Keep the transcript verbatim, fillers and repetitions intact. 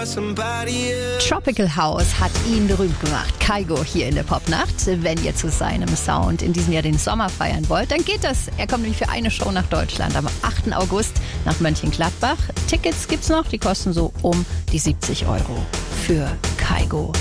Tropical House hat ihn berühmt gemacht. Kygo hier in der Popnacht. Wenn ihr zu seinem Sound in diesem Jahr den Sommer feiern wollt, dann geht das. Er kommt nämlich für eine Show nach Deutschland am achten August nach Mönchengladbach. Tickets gibt's noch, die kosten so um die siebzig Euro für Kygo.